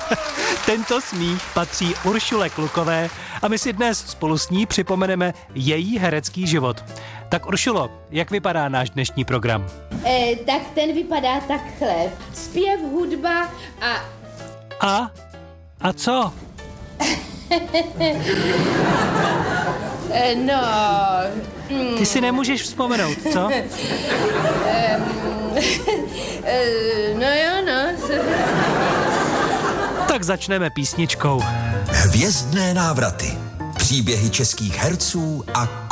Tento smích patří Uršule Klukové a my si dnes spolu s ní připomeneme její herecký život. Tak Uršulo, jak vypadá náš dnešní program? Tak ten vypadá takhle. Zpěv, hudba a... A co? Ty si nemůžeš vzpomenout, co? Tak začneme písničkou. Hvězdné návraty. Příběhy českých herců a